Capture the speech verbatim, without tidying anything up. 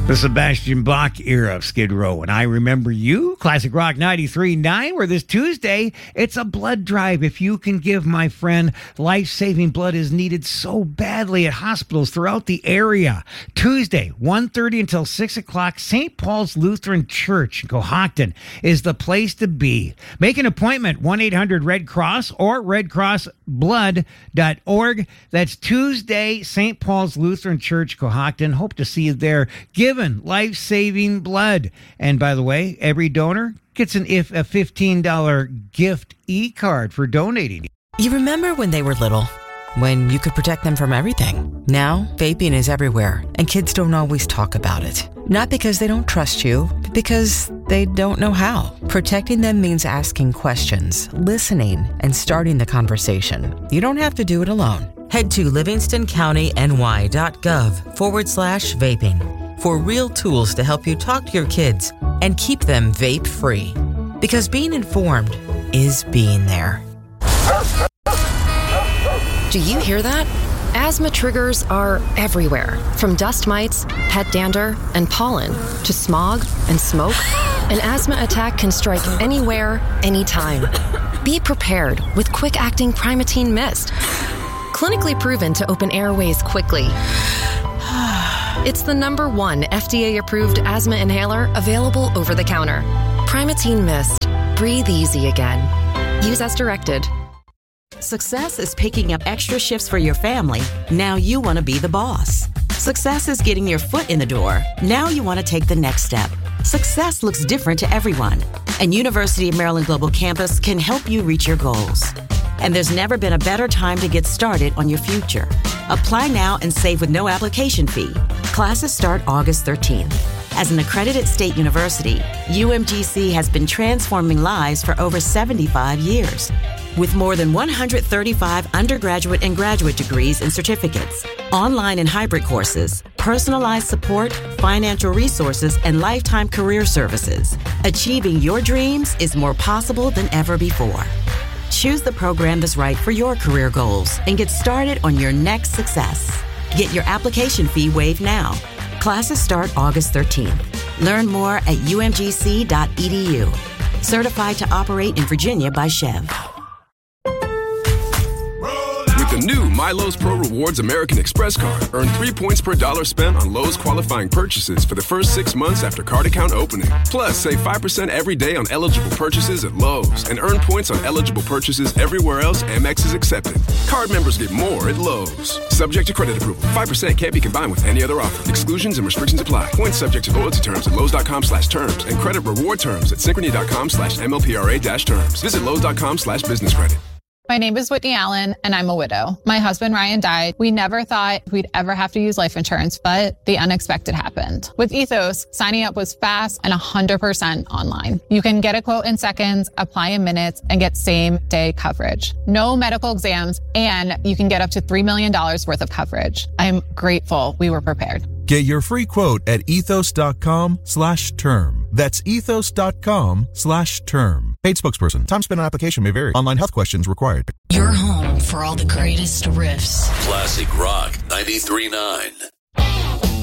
The Sebastian Bach era of Skid Row. And I Remember You, Classic Rock ninety-three point nine, where this Tuesday, it's a blood drive. If you can give, my friend, life-saving blood is needed so badly at hospitals throughout the area. Tuesday, one thirty until six o'clock, Saint Paul's Lutheran Church in Cohocton is the place to be. Make an appointment, one eight hundred red cross or red cross blood dot org. That's Tuesday, Saint Paul's Lutheran Church, Cohocton. Hope to see you there. Give life-saving blood. And by the way, every donor gets an if a fifteen dollars gift e-card for donating. You remember when they were little, when you could protect them from everything? Now, vaping is everywhere, and kids don't always talk about it. Not because they don't trust you, but because they don't know how. Protecting them means asking questions, listening, and starting the conversation. You don't have to do it alone. Head to livingstoncountyny.gov forward slash vaping. For real tools to help you talk to your kids and keep them vape-free. Because being informed is being there. Do you hear that? Asthma triggers are everywhere, from dust mites, pet dander, and pollen, to smog and smoke. An asthma attack can strike anywhere, anytime. Be prepared with quick-acting Primatene Mist. Clinically proven to open airways quickly. It's the number one F D A-approved asthma inhaler available over the counter. Primatene Mist. Breathe easy again. Use as directed. Success is picking up extra shifts for your family. Now you want to be the boss. Success is getting your foot in the door. Now you want to take the next step. Success looks different to everyone, and University of Maryland Global Campus can help you reach your goals. And there's never been a better time to get started on your future. Apply now and save with no application fee. Classes start August thirteenth. As an accredited state university, U M G C has been transforming lives for over seventy-five years. With more than one hundred thirty-five undergraduate and graduate degrees and certificates, online and hybrid courses, personalized support, financial resources, and lifetime career services, achieving your dreams is more possible than ever before. Choose the program that's right for your career goals and get started on your next success. Get your application fee waived now. Classes start August thirteenth. Learn more at u m g c dot e d u. Certified to operate in Virginia by Chev. The new My Lowe's Pro Rewards American Express card. Earn three points per dollar spent on Lowe's qualifying purchases for the first six months after card account opening. Plus, save five percent every day on eligible purchases at Lowe's and earn points on eligible purchases everywhere else Amex is accepted. Card members get more at Lowe's. Subject to credit approval. five percent can't be combined with any other offer. Exclusions and restrictions apply. Points subject to loyalty terms at Lowe's.com slash terms and credit reward terms at Synchrony.com slash MLPRA dash terms. Visit Lowe's.com slash business credit. My name is Whitney Allen, and I'm a widow. My husband, Ryan, died. We never thought we'd ever have to use life insurance, but the unexpected happened. With Ethos, signing up was fast and one hundred percent online. You can get a quote in seconds, apply in minutes, and get same-day coverage. No medical exams, and you can get up to three million dollars worth of coverage. I'm grateful we were prepared. Get your free quote at ethos.com slash term. That's ethos.com slash term. Paid spokesperson. Time spent on application may vary. Online health questions required. Your home for all the greatest riffs. Classic Rock ninety-three point nine.